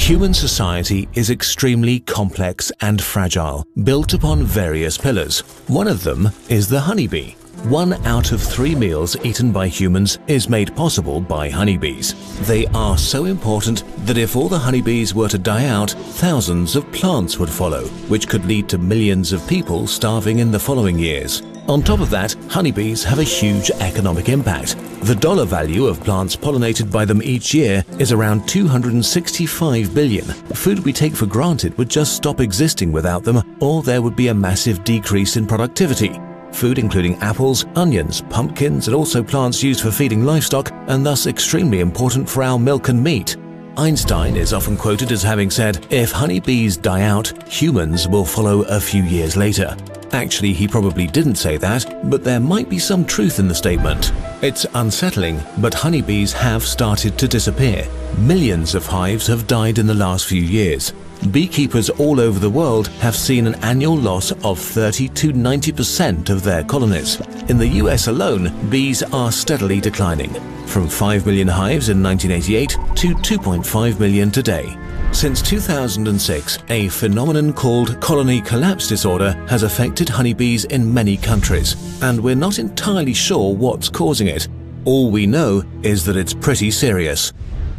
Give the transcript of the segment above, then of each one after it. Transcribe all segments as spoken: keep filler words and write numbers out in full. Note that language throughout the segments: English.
Human society is extremely complex and fragile, built upon various pillars. One of them is the honeybee. One out of three meals eaten by humans is made possible by honeybees. They are so important that if all the honeybees were to die out, thousands of plants would follow, which could lead to millions of people starving in the following years. On top of that, honeybees have a huge economic impact. The dollar value of plants pollinated by them each year is around two hundred sixty-five billion. Food we take for granted would just stop existing without them, or there would be a massive decrease in productivity. Food including apples, onions, pumpkins, and also plants used for feeding livestock, and thus extremely important for our milk and meat. Einstein is often quoted as having said, "If honeybees die out, humans will follow a few years later." Actually, he probably didn't say that, but there might be some truth in the statement. It's unsettling, but honeybees have started to disappear. Millions of hives have died in the last few years. Beekeepers all over the world have seen an annual loss of thirty to ninety percent of their colonies. In the U S alone, bees are steadily declining, from five million hives in nineteen eighty-eight to two point five million today. Since two thousand six, a phenomenon called colony collapse disorder has affected honeybees in many countries, and we're not entirely sure what's causing it. All we know is that it's pretty serious.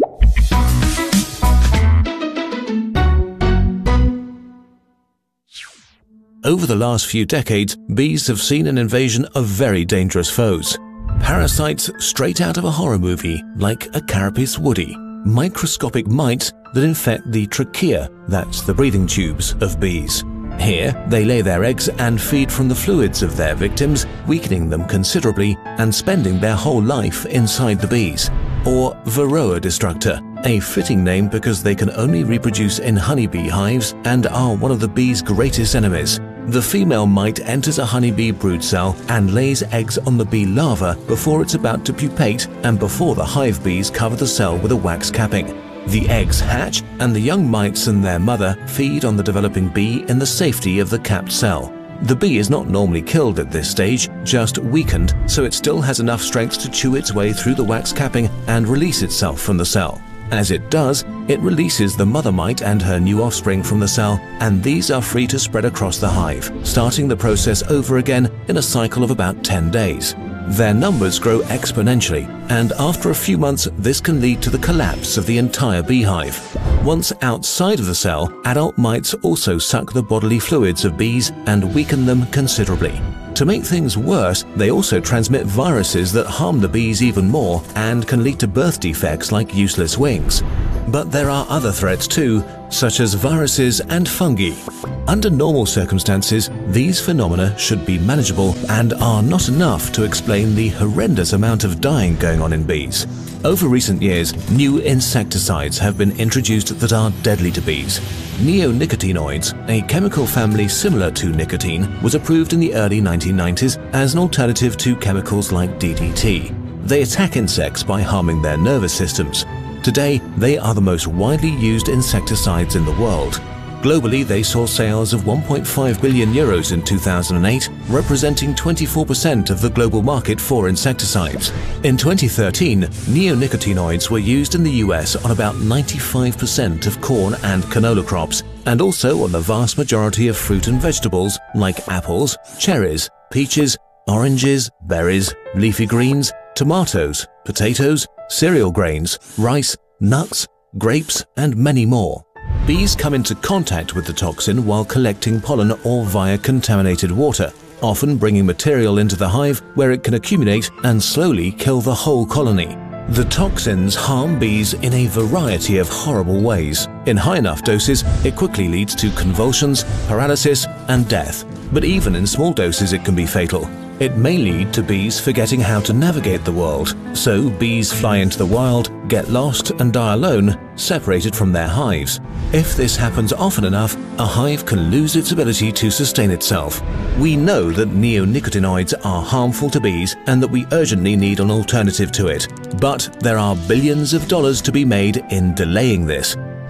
Over the last few decades, bees have seen an invasion of very dangerous foes. Parasites straight out of a horror movie, like a Carapace woody. Microscopic mites that infect the trachea, that's the breathing tubes, of bees. Here, they lay their eggs and feed from the fluids of their victims, weakening them considerably and spending their whole life inside the bees. Or Varroa destructor, a fitting name because they can only reproduce in honeybee hives and are one of the bee's greatest enemies. The female mite enters a honeybee brood cell and lays eggs on the bee larva before it's about to pupate and before the hive bees cover the cell with a wax capping. The eggs hatch and the young mites and their mother feed on the developing bee in the safety of the capped cell. The bee is not normally killed at this stage, just weakened, so it still has enough strength to chew its way through the wax capping and release itself from the cell. As it does, it releases the mother mite and her new offspring from the cell, and these are free to spread across the hive, starting the process over again in a cycle of about ten days. Their numbers grow exponentially, and after a few months, this can lead to the collapse of the entire beehive. Once outside of the cell, adult mites also suck the bodily fluids of bees and weaken them considerably. To make things worse, they also transmit viruses that harm the bees even more and can lead to birth defects like useless wings. But there are other threats too, such as viruses and fungi. Under normal circumstances, these phenomena should be manageable and are not enough to explain the horrendous amount of dying going on in bees. Over recent years, new insecticides have been introduced that are deadly to bees. Neonicotinoids, a chemical family similar to nicotine, was approved in the early nineteen nineties as an alternative to chemicals like D D T. They attack insects by harming their nervous systems. Today, they are the most widely used insecticides in the world. Globally, they saw sales of one point five billion euros in two thousand eight, representing twenty-four percent of the global market for insecticides. In twenty thirteen, neonicotinoids were used in the U S on about ninety-five percent of corn and canola crops, and also on the vast majority of fruit and vegetables like apples, cherries, peaches, oranges, berries, leafy greens, tomatoes, potatoes, cereal grains, rice, nuts, grapes, and many more. Bees come into contact with the toxin while collecting pollen or via contaminated water, often bringing material into the hive where it can accumulate and slowly kill the whole colony. The toxins harm bees in a variety of horrible ways. In high enough doses, it quickly leads to convulsions, paralysis, and death. But even in small doses, it can be fatal. It may lead to bees forgetting how to navigate the world, so bees fly into the wild, get lost and die alone, separated from their hives. If this happens often enough, a hive can lose its ability to sustain itself. We know that neonicotinoids are harmful to bees and that we urgently need an alternative to it. But there are billions of dollars to be made in delaying this.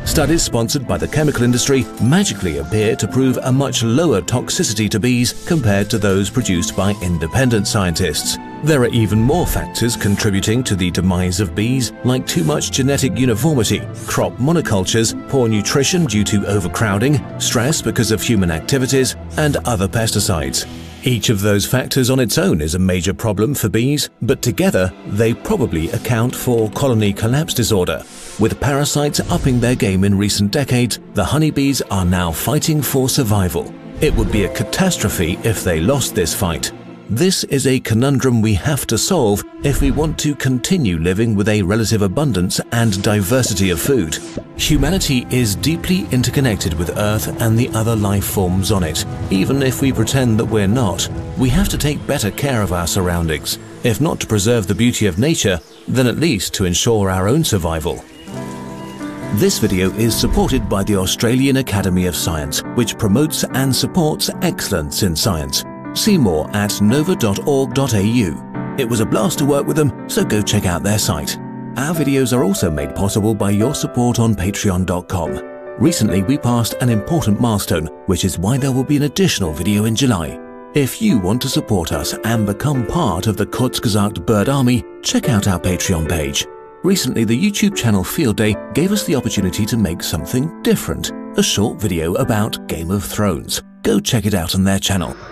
Studies sponsored by the chemical industry magically appear to prove a much lower toxicity to bees compared to those produced by independent scientists. There are even more factors contributing to the demise of bees, like too much genetic uniformity, crop monocultures, poor nutrition due to overcrowding, stress because of human activities, and other pesticides. Each of those factors on its own is a major problem for bees, but together they probably account for colony collapse disorder. With parasites upping their game in recent decades, the honeybees are now fighting for survival. It would be a catastrophe if they lost this fight. This is a conundrum we have to solve if we want to continue living with a relative abundance and diversity of food. Humanity is deeply interconnected with Earth and the other life forms on it. Even if we pretend that we're not, we have to take better care of our surroundings, if not to preserve the beauty of nature, then at least to ensure our own survival. This video is supported by the Australian Academy of Science, which promotes and supports excellence in science. See more at nova dot org dot A U. It was a blast to work with them, so go check out their site. Our videos are also made possible by your support on patreon dot com. Recently we passed an important milestone, which is why there will be an additional video in July. If you want to support us and become part of the Kurzgesagt Bird Army, check out our Patreon page. Recently the YouTube channel Field Day gave us the opportunity to make something different, a short video about Game of Thrones. Go check it out on their channel.